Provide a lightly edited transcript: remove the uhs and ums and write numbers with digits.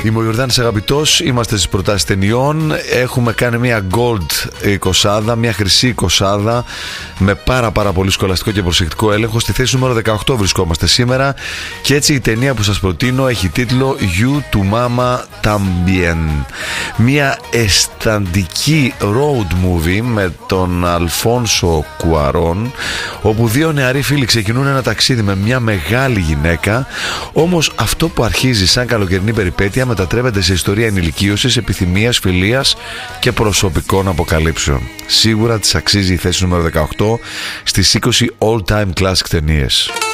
Είμαι ο Γιορδάνης Αγαπητός, είμαστε στις προτάσεις ταινιών. Έχουμε κάνει μια gold 20, μια χρυσή 20 με πάρα πολύ σχολαστικό και προσεκτικό έλεγχο. Στη θέση νούμερο 18 βρισκόμαστε σήμερα. Και έτσι η ταινία που σας προτείνω έχει τίτλο You to Mama Tambien. Μια αισθαντική road movie με τον Αλφόνσο Κουαρόν, όπου δύο νεαροί φίλοι ξεκινούν ένα ταξίδι με μια μεγάλη γυναίκα. Όμως αυτό που αρχίζει σαν καλοκαιρινή περιπέτεια μετατρέπεται σε ιστορία ενηλικίωσης, επιθυμίας, φιλίας και προσωπικών αποκαλύψεων. Σίγουρα της αξίζει η θέση νούμερο 18 στις 20 all-time classic ταινίες.